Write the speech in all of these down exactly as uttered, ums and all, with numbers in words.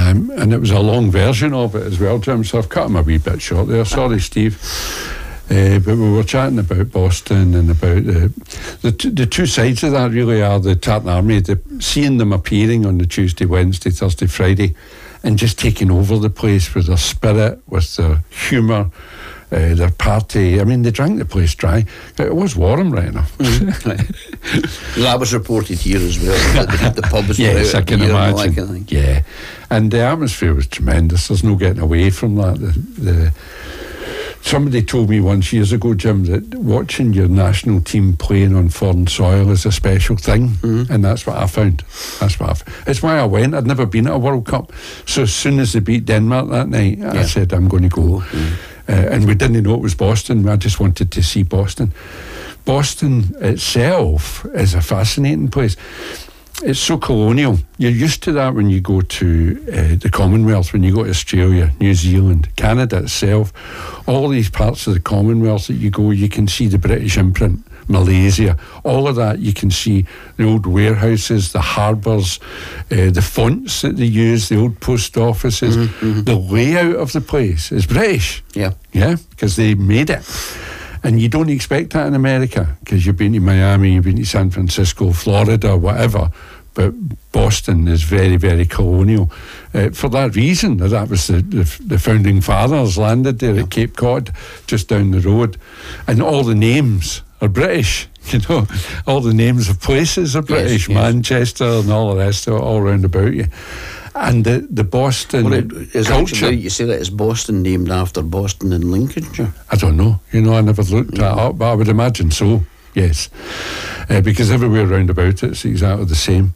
Um, and it was a long version of it as well, Jim, so I've cut him a wee bit short there. Sorry, Steve. Uh, but we were chatting about Boston and about the, the, t- the two sides of that really are the Tartan Army, the, seeing them appearing on the Tuesday, Wednesday, Thursday, Friday, and just taking over the place with their spirit, with their humour, uh, their party. I mean, they drank the place dry. It was warm, right enough. Mm. Right. Well, that was reported here as well. The, the pub was yes, I can imagine. And kind of thing. Yeah, and the atmosphere was tremendous. There's no getting away from that. The, the Somebody told me once years ago, Jim, that watching your national team playing on foreign soil is a special thing, mm-hmm. and that's what I found. That's what I found. It's why I went. I'd never been at a World Cup, so as soon as they beat Denmark that night, yeah. I said I'm going to go. Mm-hmm. Uh, and we didn't know it was Boston. I just wanted to see Boston. Boston itself is a fascinating place. It's so colonial. You're used to that when you go to uh, the Commonwealth, when you go to Australia, New Zealand, Canada itself. All these parts of the Commonwealth that you go, you can see the British imprint, Malaysia, all of that. You can see the old warehouses, the harbours, uh, the fonts that they use, the old post offices. Mm-hmm, mm-hmm. The layout of the place is British. Yeah. Yeah, because they made it. And you don't expect that in America, because you've been to Miami, you've been to San Francisco, Florida, whatever. But Boston is very, very colonial. Uh, for that reason, that was the, the, the founding fathers landed there yeah. at Cape Cod, just down the road. And all the names are British, you know. All the names of places are British, yes, yes. Manchester and all the rest of it, all round about you. And the, the Boston well, it, is culture... Actually, you say that it's Boston named after Boston in Lincolnshire? I don't know. You know, I never looked yeah. that up, but I would imagine so, yes. Uh, because everywhere round about it, it's exactly the same.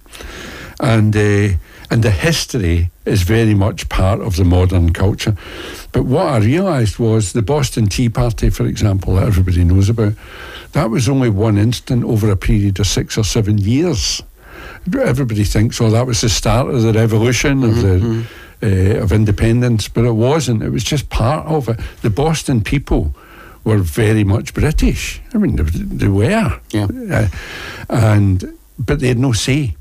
And, uh, and the history is very much part of the modern culture. But what I realised was the Boston Tea Party, for example, that everybody knows about, that was only one instant over a period of six or seven years. Everybody thinks, oh, that was the start of the revolution mm-hmm. of the uh, of independence, but it wasn't. It was just part of it. The Boston people were very much British. I mean, they, they were, yeah. uh, and but they had no say.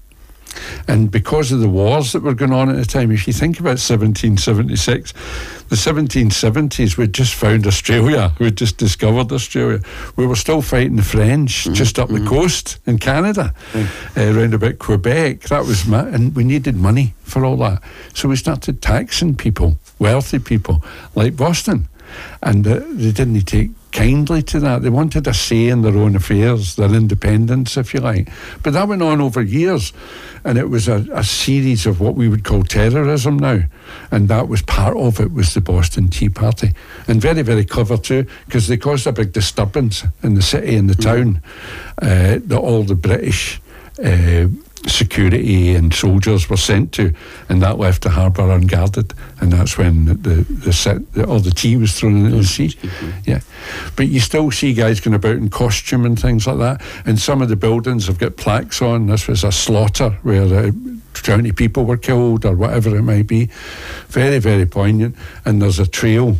And because of the wars that were going on at the time, if you think about seventeen seventy-six, the seventeen seventies, we'd just found Australia, we'd just discovered Australia. We were still fighting the French mm-hmm. just up mm-hmm. the coast in Canada, mm-hmm. uh, around about Quebec. That was, ma- and we needed money for all that. So we started taxing people, wealthy people, like Boston. And uh, they didn't take kindly to that. They wanted a say in their own affairs, their independence, if you like. But that went on over years, and it was a, a series of what we would call terrorism now, and that was part of it, was the Boston Tea Party. And very, very clever too, because they caused a big disturbance in the city and the town, uh, that all the British uh, security and soldiers were sent to, and that left the harbour unguarded, and that's when the, the, the set, the, all the tea was thrown into the sea. Yeah, but you still see guys going about in costume and things like that, and some of the buildings have got plaques on, this was a slaughter where uh, twenty people were killed or whatever it might be. Very, very poignant. And there's a trail,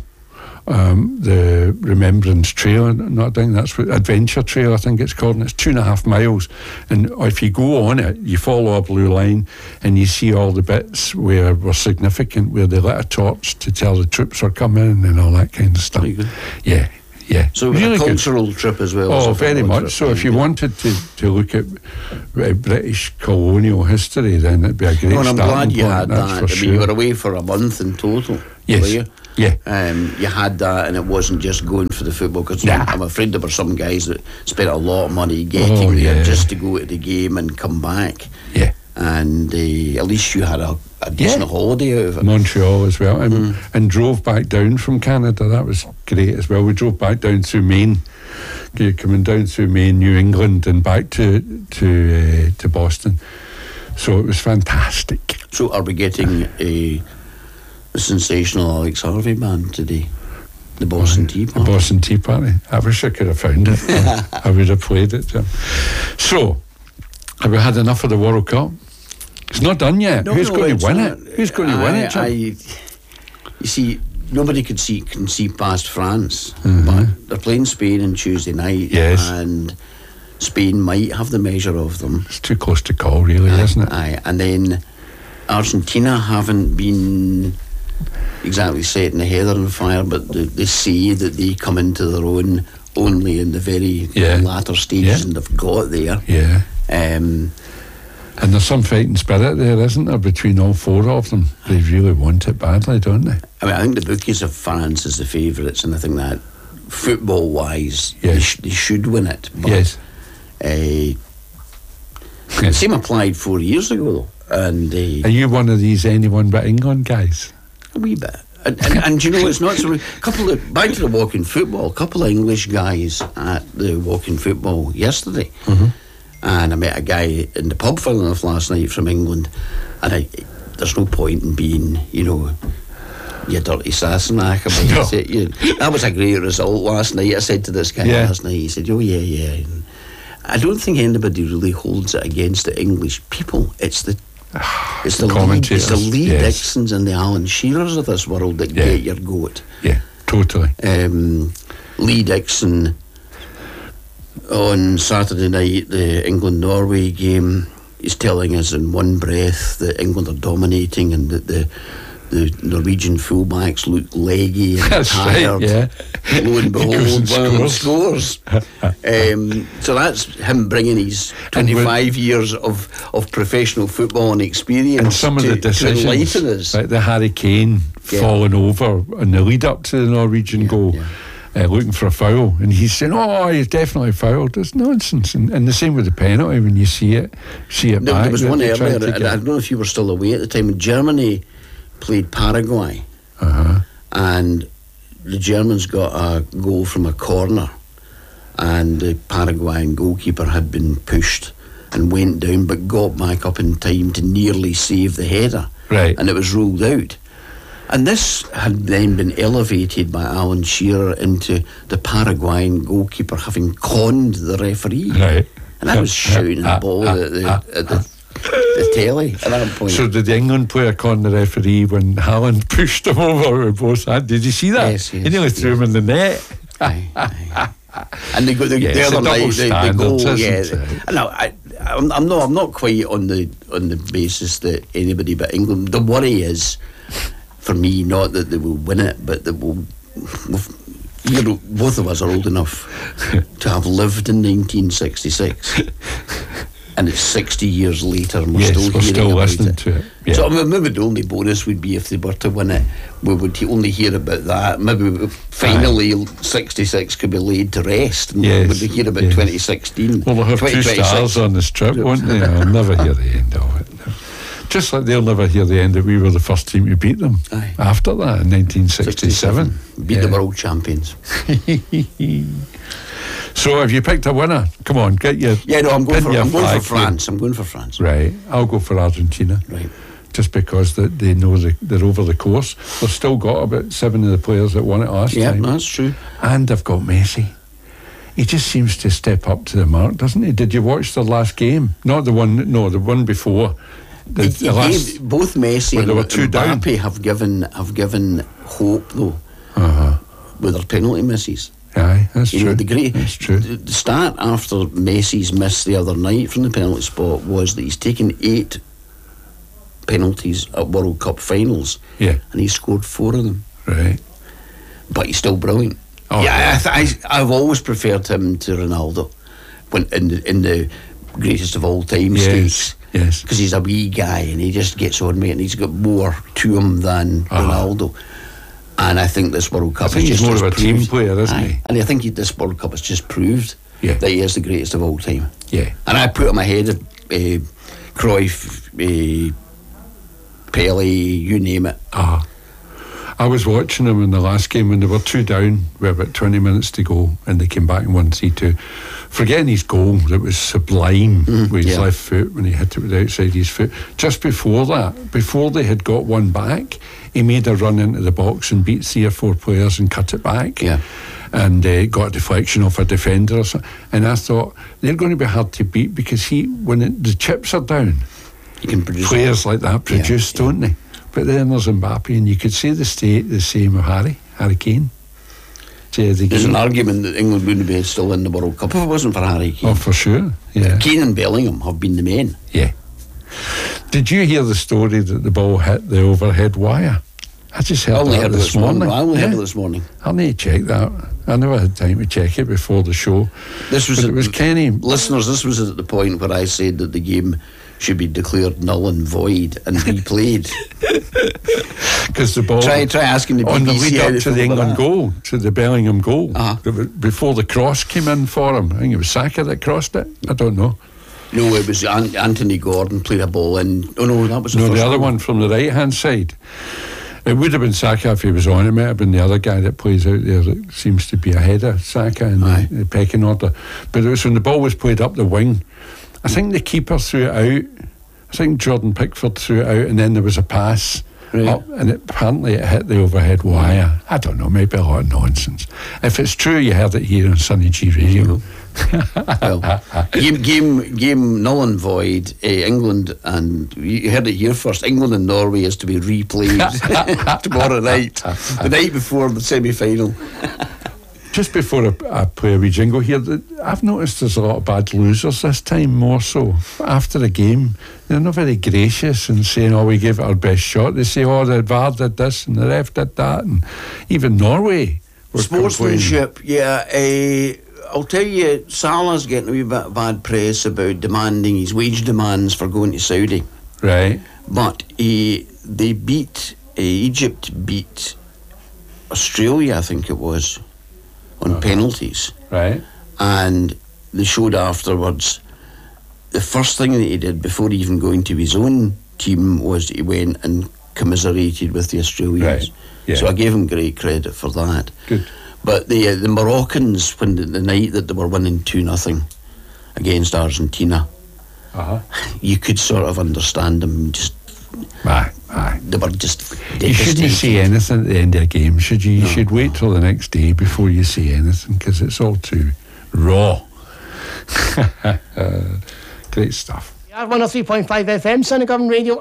Um, the Remembrance Trail, not I think that's what Adventure Trail I think it's called, and it's two and a half miles, and if you go on it you follow a blue line and you see all the bits where were significant, where they lit a torch to tell the troops were coming and all that kind of stuff. Yeah, yeah. So really a cultural good. Trip as well. Oh, very much trip. So if you wanted to, to look at uh, British colonial history, then it'd be a great no, and I'm glad you point, had that. I mean, sure. you were away for a month in total. Yes. Were you? Yeah, um, you had that, and it wasn't just going for the football. Because nah. I'm afraid there were some guys that spent a lot of money getting oh, there yeah. just to go to the game and come back. Yeah, and uh, at least you had a, a decent yeah. holiday out of it. Montreal as well, and, mm. and drove back down from Canada. That was great as well. We drove back down through Maine, coming down through Maine, New England, and back to to uh, to Boston. So it was fantastic. So are we getting a? The sensational Alex Harvey band today, the Boston Tea Party. The Boston Tea Party. I wish I could have found it. I would have played it. Jim. So, have we had enough of the World Cup? It's not done yet. No, Who's no, going to win not, it? Who's going to I, win it, Jim? I, you see, nobody could see can see past France, mm-hmm. but they're playing Spain on Tuesday night, yes. and Spain might have the measure of them. It's too close to call, really, aye, isn't it? Aye, and then Argentina haven't been exactly setting the heather on fire, but they, they say that they come into their own only in the very Yeah. latter stages, Yeah. and they've got there. Yeah. Um, And there's some fighting spirit there, isn't there, between all four of them? They really want it badly, don't they? I mean, I think the bookies have France as the favourites, and I think that football-wise, Yes. they, sh- they should win it. But, Yes. Uh, Yes. Same applied four years ago, though, and uh, Are you one of these anyone but England guys? a wee bit. And, and, and you know, it's not so. A couple of back to the walking football. A couple of English guys at the walking football yesterday, Mhm. and I met a guy in the pub funnily enough last night from England, and I, there's no point in being, you know, you dirty Sassenach about No. it. You, that was a great result last night. I said to this guy Yeah. last night. He said, "Oh yeah, yeah." And I don't think anybody really holds it against the English people. It's the It's the, Lee, it's the Lee yes. Dixons and the Alan Shearers of this world that Yeah. get your goat. Yeah, totally. Um, Lee Dixon on Saturday night, the England-Norway game, he's telling us in one breath that England are dominating and that the the Norwegian fullbacks look leggy and That's tired. right, yeah. Lo and He goes behold, and one of them scores. scores. um, so that's him bringing his twenty-five years of, of professional football and experience And some of to, the to decisions, enlighten us. like the Harry Kane Yeah. falling over in the lead up to the Norwegian Yeah, goal, yeah. Uh, looking for a foul, and he's saying, "Oh, he's definitely fouled." It's nonsense, and, and the same with the penalty when you see it, see it There, back. there was that one they tried earlier, to and I get- don't know if you were still away at the time, when Germany played Paraguay, Uh-huh. and the Germans got a goal from a corner, and the Paraguayan goalkeeper had been pushed and went down, but got back up in time to nearly save the header, Right. and it was ruled out. And this had then been elevated by Alan Shearer into the Paraguayan goalkeeper having conned the referee. Right. And I was shouting the ball at the, at the, the telly at that point. So did the England player con the referee when Haaland pushed him over with both hands? Did you see that? Yes, yes, he nearly threw yes. him in the net. Aye, aye. And they go the, Yeah, the it's a other double night, the, the standards, goal. Yeah, isn't it? no, I, I'm, I'm not. I'm not quite on the on the basis that anybody but England. The worry is, for me, not that they will win it, but that we'll. we'll you know, both of us are old enough to have lived in nineteen sixty-six, and it's sixty years later, and we're Yes, still we're hearing still about listening it. to it. Yeah. So I mean, maybe the only bonus would be if they were to win it, we would only hear about that. Maybe we- finally sixty-six could be laid to rest, and Yes, we would hear about yes. twenty sixteen. Well, they'll have two twenty twenty-six. stars on this trip, won't they? I'll never hear the end of it. Just like they'll never hear the end that we were the first team to beat them. Aye. After that, in nineteen sixty-seven. Beat Yeah. the world champions. So have you picked a winner? Come on, get your Yeah, no, I'm going pin for your I'm going for flag France. I'm going for France. here. Right, I'll go for Argentina. Right. Just because they, they know the, they're over the course. They've still got about seven of the players that won it last Yeah, time. that's true. And they've got Messi. He just seems to step up to the mark, doesn't he? Did you watch the last game? Not the one, no, the one before. The, He- the he last, gave- both Messi when and they were two down. Mbappe have given have given hope though uh-huh. with their penalty misses. Aye, that's You true. know, the great That's true. The, the stat after Messi's miss the other night from the penalty spot was that he's taken eight penalties at World Cup finals, Yeah, and he scored four of them. right. But he's still brilliant. Oh, yeah, yeah. I th- I, I've always preferred him to Ronaldo when in the, in the greatest of all time Yes, stakes. yes. Because he's a wee guy and he just gets on me, and he's got more to him than Uh-huh. Ronaldo. And I think this World Cup I think has he's just more of a just team proved- player, isn't Aye. he? And I think he, this World Cup has just proved Yeah. that he is the greatest of all time. Yeah. And I put him ahead of uh, Cruyff, uh, Pele, you name it. Ah. I was watching them in the last game when they were two down with about twenty minutes to go, and they came back and won three two. Forgetting his goal, that was sublime Mm, with his yeah. left foot when he hit it with the outside his foot. Just before that, before they had got one back, he made a run into the box and beat three or four players and cut it back. Yeah. And uh, got a deflection off a defender or something. And I thought, they're going to be hard to beat because he, when it, the chips are down, He can produce players like that produce, yeah. don't they? But then there's Mbappe, and you could say the state the same of Harry, Harry Kane. Say the There's an game. argument that England wouldn't be still in the World Cup if it wasn't for Harry Kane. Oh, for sure. Yeah. Kane and Bellingham have been the men. Yeah. Did you hear the story that the ball hit the overhead wire? I just heard only that heard it this this morning. morning. I only Yeah. heard it this morning. I need to check that. I never had time to check it before the show. This was But at- it was Kenny. Listeners, this was at the point where I said that the game should be declared null and void and replayed. Because the ball try, try asking the B B C on the lead how up they to the feel about England that. goal, to the Bellingham goal, Uh-huh. it was before the cross came in for him. I think it was Saka that crossed it. I don't know. No, it was An- Anthony Gordon played a ball in. Oh no, that was the No, first the other goal. one from the right hand side. It would have been Saka if he was on. It might have been the other guy that plays out there that seems to be ahead of Saka in Aye. the, the pecking order. But it was when the ball was played up the wing. I think the keeper threw it out. I think Jordan Pickford threw it out, and then there was a pass Right. up, and it, apparently it hit the overhead wire. I don't know, maybe a lot of nonsense. If it's true, you heard it here on Sunny G Radio. Well, game, game, game null and void. Uh, England and you heard it here first. England and Norway is to be replayed tomorrow night, the night before the semi-final. Just before I, I play a wee jingle here, the, I've noticed there's a lot of bad losers this time, more so. After a game, they're not very gracious in saying, oh, we gave it our best shot. They say, oh, the V A R did this and the ref did that. And even Norway were Sportsmanship, yeah. Uh, I'll tell you, Salah's getting a wee bit of bad press about demanding his wage demands for going to Saudi. Right. But he, they beat, uh, Egypt beat Australia, I think it was, on Uh-huh. penalties. Right. And they showed afterwards, the first thing that he did before even going to his own team was he went and commiserated with the Australians. Right, yeah. So I gave him great credit for that. Good. But the uh, the Moroccans, when the, the night that they were winning two nothing against Argentina, Uh-huh. you could sort of understand them. Just Aye, aye. they were just You shouldn't devastated. say anything at the end of a game, should you? You No. should wait till the next day before you say anything, because it's all too raw. uh, great stuff. one oh three point five F M, Sunny Government Radio.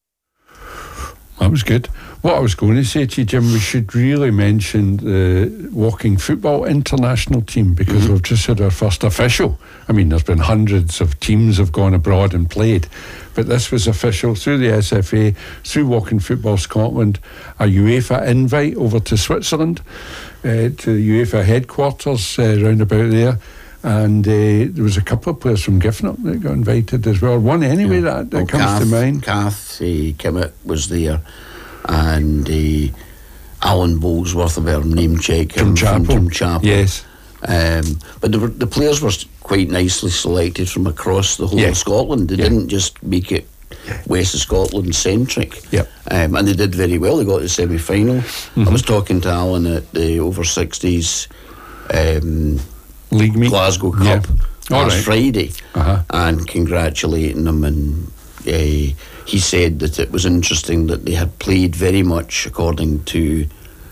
That was good. What I was going to say to you, Jim, we should really mention the Walking Football International team, because Mm-hmm. we've just had our first official. I mean, there's been hundreds of teams have gone abroad and played, but this was official through the S F A, through Walking Football Scotland, a UEFA invite over to Switzerland, uh, to the UEFA headquarters uh, round about there. And uh, there was a couple of players from Giffnock that got invited as well. One anyway that, that Well, comes Kath, to mind. Kath uh, Kimmett was there, and uh, Alan Bolesworth of our name check From Chapel. From Chapel. Yes. Um, but the, the players were quite nicely selected from across the whole Yeah. of Scotland. They Yeah. didn't just make it West of Scotland centric. Yep. Um, and they did very well. They got to the semi-final. Mm-hmm. I was talking to Alan at the over sixties um, League meet. Glasgow Cup Yeah. All last right. Friday, Uh-huh. and congratulating them, and uh, he said that it was interesting that they had played very much according to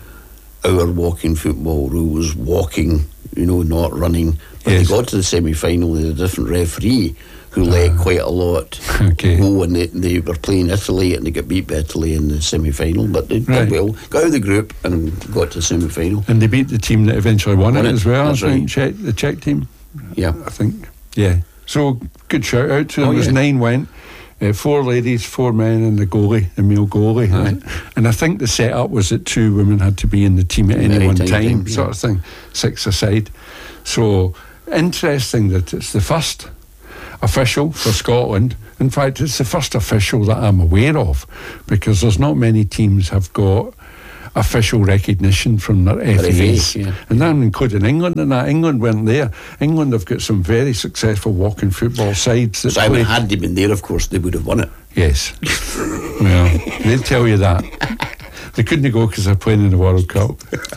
our walking football rules, walking, you know, not running. But Yes. they got to the semi-final with a different referee who let quite a lot Okay. go, and they, they were playing Italy, and they got beat by Italy in the semi-final, but they Right. did well, got out of the group and got to the semi-final. And they beat the team that eventually won, Won it it, as well. that's I think right. Czech, the Czech team. Yeah. I think. Yeah. So good shout out to them. Oh, There's yeah. nine went. Uh, four ladies, four men, and the goalie, the male goalie. Aye. And I think the setup was that two women had to be in the team at At any any one time, time, time, sort yeah. of thing, six aside. So interesting that it's the first official for Scotland. In fact, it's the first official that I'm aware of, because there's not many teams have got official recognition from their F As, yeah. and that including England. And that England weren't there. England have got some very successful walking football sides that So I mean, play. had they been there, of course, they would have won it. Yes. Well, they'd tell you that. They couldn't go because they're playing in the World Cup.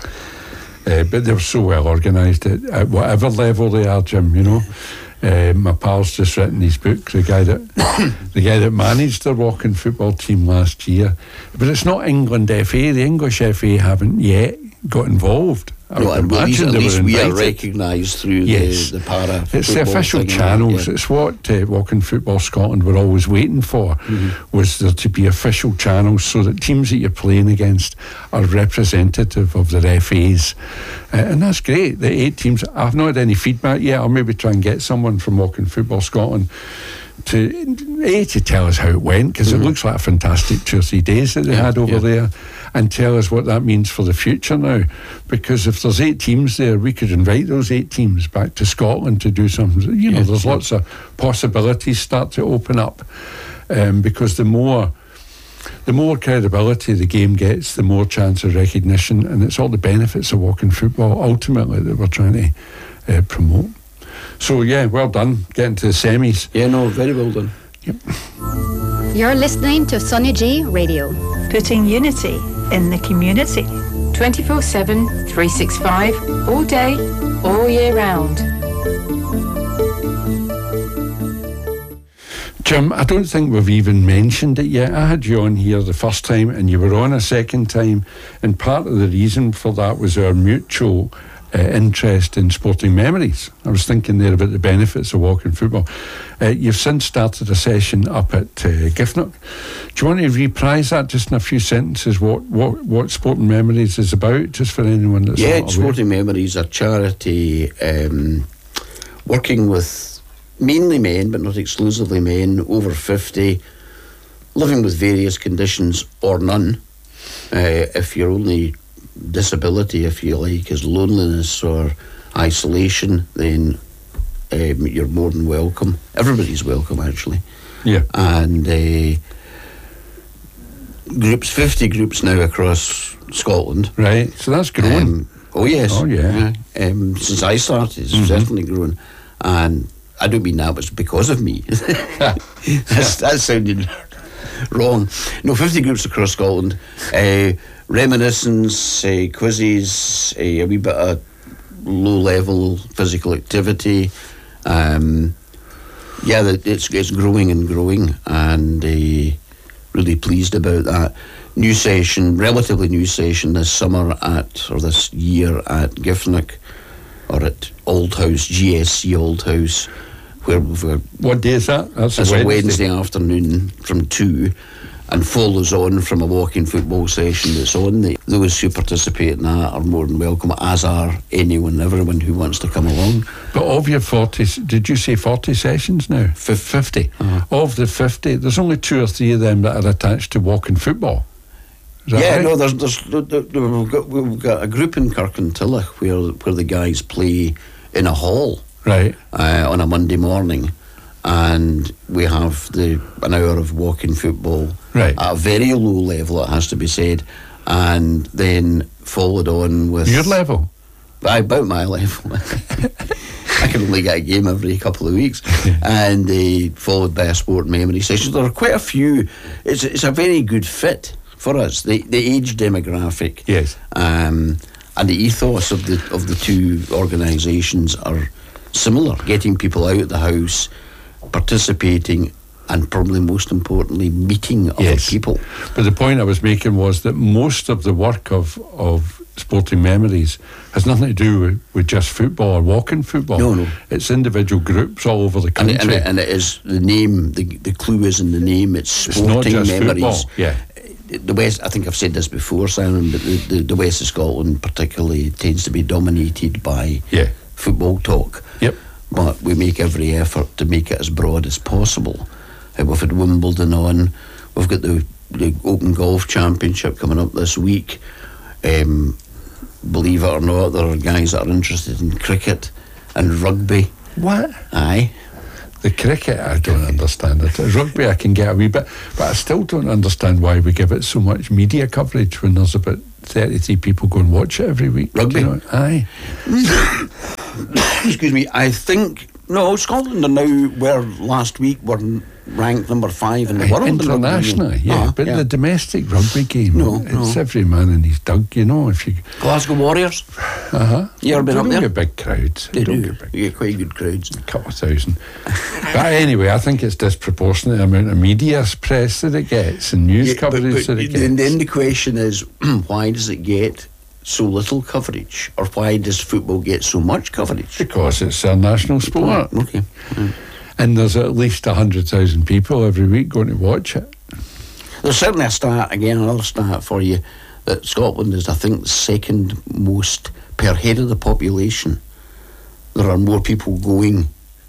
Uh, but they're so well organised at, at whatever level they are, Jim, you know. Uh, my pal's just written his book, the guy that the guy that managed their walking football team last year. But it's not England F A. The English F A haven't yet got involved. I No, would and at least, imagine at they least were we are invited. recognised through Yes. the, the para. It's the football official thing and that, channels. yeah. It's what uh, Walking Football Scotland were always waiting for, Mm-hmm. was there to be official channels so that teams that you're playing against are representative of their F As. Uh, and that's great. The eight teams, I've not had any feedback yet. I'll maybe try and get someone from Walking Football Scotland to A, to tell us how it went, because Mm-hmm. it looks like a fantastic two or three days that they Yeah, had over yeah. there, and tell us what that means for the future now. Because if there's eight teams there, we could invite those eight teams back to Scotland to do something. You know, Yeah, there's yeah. lots of possibilities start to open up, um, because the more the more credibility the game gets, the more chance of recognition, and it's all the benefits of walking football ultimately that we're trying to uh, promote. So yeah, well done getting to the semis. Yeah, no, very well done. You're listening to Sonia G Radio. Putting unity in the community. twenty-four seven, three sixty-five, all day, all year round. Jim, I don't think we've even mentioned it yet. I had you on here the first time and you were on a second time, and part of the reason for that was our mutual uh, interest in sporting memories. I was thinking there about the benefits of walking football. Uh, you've since started a session up at uh, Giffnock. Do you want to reprise that just in a few sentences, what, what, what Sporting Memories is about, just for anyone that's Yeah, not aware? Sporting Memories, a charity um, working with mainly men, but not exclusively men, over fifty, living with various conditions or none. Uh, if your only disability, if you like, is loneliness or isolation, then um, you're more than welcome. Everybody's welcome, actually. Yeah. And uh, groups, fifty groups now across Scotland. Right, so that's growing. Um, oh yes. Oh, yeah. Yeah. Um, since I started, it's Mhm. certainly grown, and I don't mean that was because of me. That's, that sounded wrong. No, fifty groups across Scotland. Uh, reminiscence, uh, quizzes, uh, a wee bit of low-level physical activity. Um, yeah, that it's it's growing and growing, and uh, really pleased about that. New session, relatively new session this summer at, or this year at Giffnock, or at Old House, G S C Old House, where we've got, What day is that? That's it's a a Wednesday. Wednesday afternoon from two, and follows on from a walking football session that's on. The, those who participate in that are more than welcome, as are anyone, everyone who wants to come along. But of your forty, did you say forty sessions now? Fif- fifty. Uh-huh. Of the fifty, there's only two or three of them that are attached to walking football. Is that Yeah, right? no, there's, there's, there- there- we've got, we've got a group in Kirkintilloch where where the guys play in a hall Right. uh, on a Monday morning, and we have the an hour of walking football Right. at a very low level, it has to be said, and then followed on with Your level? Aye, about my level. I can only get a game every couple of weeks, and uh, followed by a sport memory session. There are quite a few. It's it's a very good fit for us. The the age demographic, Yes. um, and the ethos of the of the two organisations are similar. Getting people out of the house, participating, and probably most importantly, meeting other Yes. people. But the point I was making was that most of the work of, of Sporting Memories has nothing to do with, with just football or walking football. No, no. It's individual groups all over the And country. it, and, it, and it is the name. The the clue is in the name. It's It's not Sporting just Memories. football. Yeah. The West, I think I've said this before, Simon, but the, the, the West of Scotland particularly tends to be dominated by Yeah. football talk. Yep. But we make every effort to make it as broad as possible. Uh, we've had Wimbledon on. We've got the, the Open Golf Championship coming up this week. Um, believe it or not, there are guys that are interested in cricket and rugby. What? Aye. The cricket, I don't understand it. Rugby, I can get a wee bit, but I still don't understand why we give it so much media coverage when there's about thirty-three people go and watch it every week. Rugby? You know? Aye. Excuse me, I think, no, Scotland are now, were last week, were ranked number five in the world. in rugby. Internationally, yeah. Ah, but yeah. the domestic rugby game, No, it's no. every man in his dug, you know. If you, Glasgow Warriors, uh-huh. You ever been They up don't there? get big crowds. they don't do. get big You get quite good crowds. couple of thousand. But anyway, I think it's disproportionate the amount of media press that it gets and news Yeah, but- coverage but that it then, gets. then the question is, why does it get so little coverage? Or why does football get so much coverage? Because it's a national sport. Okay. And there's at least one hundred thousand people every week going to watch it. There's certainly a stat, again, another stat for you, that Scotland is, I think, the second most per head of the population. There are more people going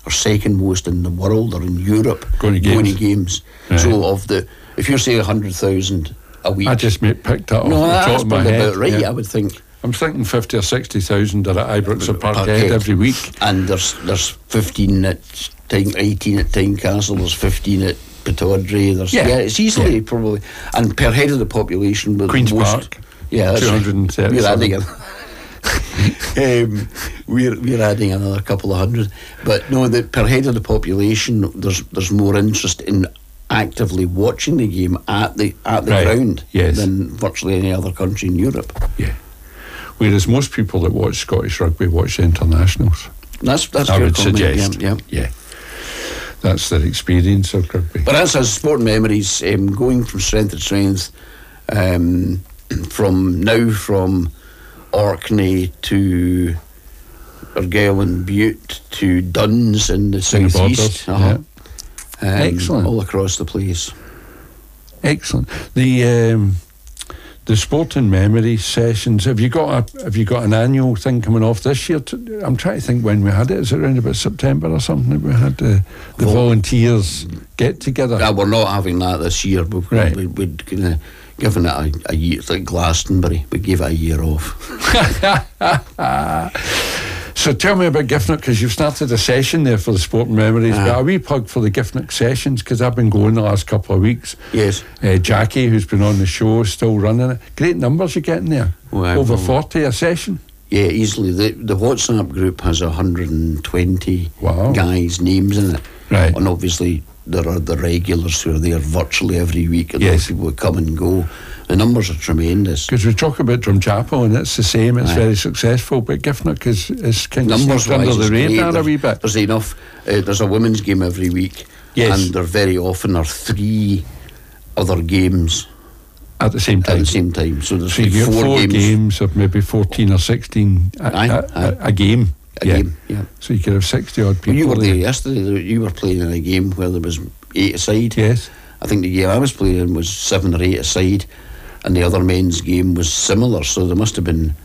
are second most in the world or in Europe Going to games. Going to games. Right. So of the, if you're saying one hundred thousand a week. I just made, picked that off no, the top that's of my probably head. about right, yeah. I would think. I'm thinking fifty or sixty thousand are at Ibrox or Parkhead Parkhead. every week. And there's there's fifteen at Tyne, eighteen at Tynecastle, there's fifteen at Pittodrie, there's Yeah. yeah, it's easily Yeah. probably, and per head of the population with Queen's most, Park, yeah, that's two hundred thirty. we're adding it. um, we're we're adding another couple of hundred, but no, the per head of the population, there's there's more interest in actively watching the game at the at the Right. ground Yes. than virtually any other country in Europe. Yeah. Whereas most people that watch Scottish rugby watch the internationals. That's that's I your would comment, suggest. yeah, yeah. yeah. That's their experience of rugby. But as as sport memories, um, going from strength to strength, um, from now from Orkney to Argyll and Bute to Duns in the In the south borders, east, uh-huh. um, Excellent. all across the place. Excellent. The um, the sporting memories sessions. Have you got a Have you got an annual thing coming off this year? To, I'm trying to think when we had it. Is it around about September or something? That we had uh, the Well, volunteers get together. Uh, we're not having that this year. We've Right. we, we'd kind of given it a, a year. It's like Glastonbury. We gave it a year off. So tell me about Giffnock, because you've started a session there for the sporting memories. Uh-huh. But a wee plug for the Giffnock sessions, because I've been going the last couple of weeks. Yes. Uh, Jackie, who's been on the show, is still running it. Great numbers you're getting there. Wow. Over forty a session. Yeah, easily. The the WhatsApp group has one hundred twenty Wow. guys' names in it. Right. And obviously there are the regulars who are there virtually every week, and Yes. other people who come and go. The numbers are tremendous. Because we talk about Drumchapel and it's the same, it's Aye. very successful, but Giffnock is, is kind of Numbers sneaked under wise, the it's great. radar a There's- wee bit. There's enough. Uh, there's a women's game every week. Yes. And there very often are three other games At the same at time. the same time. So there's So you like get four, four games. games of maybe fourteen or sixteen a, Aye, a, aye. a, a game. A yeah. game, yeah. So you could have sixty odd people. Well, you were there there. yesterday. You were playing in a game where there was eight aside. Yes. I think the game I was playing was seven or eight aside, and the other men's game was similar. So there must have been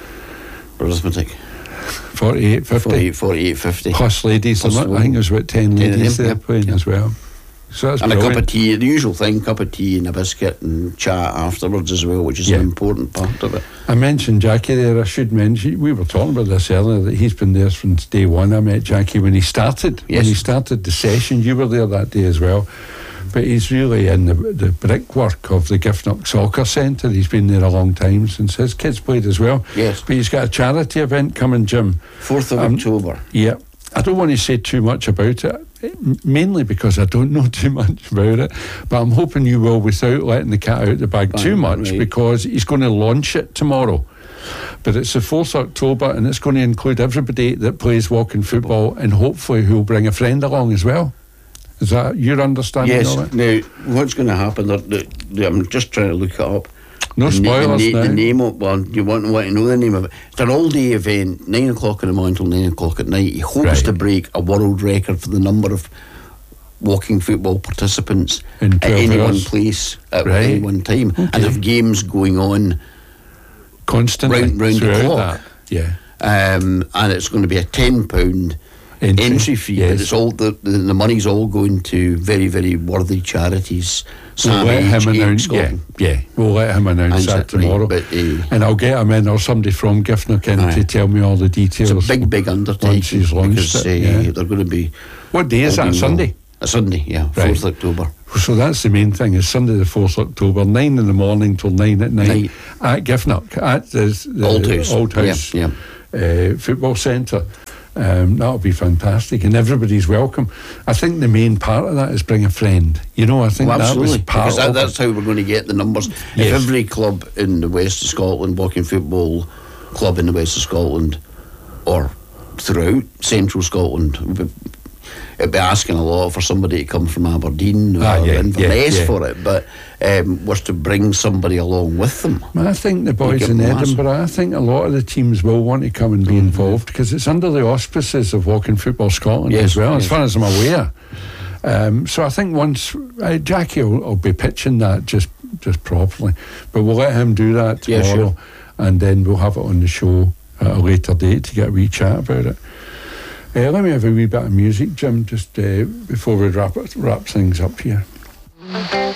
arithmetic forty-eight, fifty. forty-eight, forty-eight, fifty. Plus ladies. Plus I think there's about ten ten of ladies them, there yep, playing yep. as well. So that's And a brilliant. cup of tea, the usual thing, cup of tea and a biscuit and chat afterwards as well, which is Yeah. an important part of it. I mentioned Jackie there. I should mention, we were talking about this earlier, that he's been there since day one. I met Jackie when he started. When Yes. he started the session, you were there that day as well. But he's really in the, the brickwork of the Giffnock Soccer Centre. He's been there a long time since his kids played as well. Yes. But he's got a charity event coming, Jim. fourth of Um, October. Yeah. I don't want to say too much about it, m- mainly because I don't know too much about it. But I'm hoping you will without letting the cat out the bag too Right, much, right. because he's going to launch it tomorrow. But it's the fourth of October, and it's going to include everybody that plays walking football, and hopefully who'll bring a friend along as well. Is that your understanding Yes. of it? Now, what's going to happen? The, the, the, I'm just trying to look it up. No The na- spoilers the, na- now. the name of well, you want, want to know the name of it. It's an all-day event, nine o'clock in the morning till nine o'clock at night. He hopes Right. to break a world record for the number of walking football participants In at twelve any one hours. place at Right. any one time, and have games going on. Constantly round- round the throughout clock. that. Yeah. Um, and it's going to be a ten pound Entry, entry fee, yes. but it's all the, the the money's all going to very very worthy charities. We'll Sam let Age, him Age announce. Yeah, Scotland. yeah. We'll let him announce Announce that it, right, tomorrow, but, uh, and I'll get him in, or somebody from Giffnock in, Aye. to tell me all the details. It's a big big once undertaking he's launched because it. uh, yeah. they're going to be. What day is all that? being Sunday. well- A Sunday, yeah, Right. fourth October. So that's the main thing. Is Sunday the fourth of October, nine in the morning till nine at night, Night. at Giffnock at the, the Old House. Old House Yeah, Uh, football centre. Um, that'll be fantastic, and everybody's welcome. I think the main part of that is bring a friend. You know, I think Well, that absolutely, was part because that, of that's it. how we're going to get the numbers. Yes. If every club in the west of Scotland, walking football club in the west of Scotland, or throughout central Scotland, would- it'd be asking a lot for somebody to come from Aberdeen or Ah, yeah, Inverness yeah, yeah. for it, but um, was to bring somebody along with them. I think the boys Make it in massive. Edinburgh, I think a lot of the teams will want to come and be Mm-hmm. involved, because it's under the auspices of Walking Football Scotland Yes, as well, as yes. far as I'm aware. Um, so I think once uh, Jackie will, will be pitching that just just properly, but we'll let him do that Yeah, tomorrow, sure. and then we'll have it on the show at a later date to get a wee chat about it. Uh, let me have a wee bit of music, Jim, just uh, before we wrap, it, wrap things up here.